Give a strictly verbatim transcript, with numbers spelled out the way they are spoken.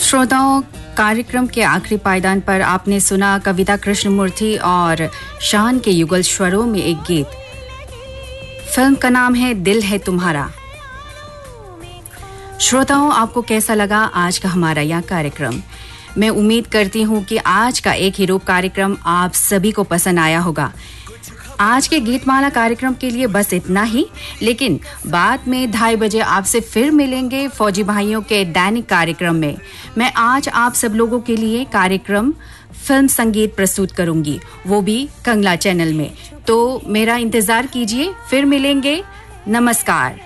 श्रोताओं, कार्यक्रम के आखिरी पायदान पर आपने सुना कविता कृष्णमूर्ति और शान के युगल स्वरों में एक गीत। फिल्म का नाम है दिल है तुम्हारा। श्रोताओं, आपको कैसा लगा आज का हमारा यह कार्यक्रम? मैं उम्मीद करती हूँ कि आज का एक ही रूप कार्यक्रम आप सभी को पसंद आया होगा। आज के गीतमाला कार्यक्रम के लिए बस इतना ही, लेकिन बाद में ढाई बजे आपसे फिर मिलेंगे फौजी भाइयों के दैनिक कार्यक्रम में। मैं आज आप सब लोगों के लिए कार्यक्रम फिल्म संगीत प्रस्तुत करूंगी, वो भी कंगला चैनल में। तो मेरा इंतजार कीजिए, फिर मिलेंगे। नमस्कार।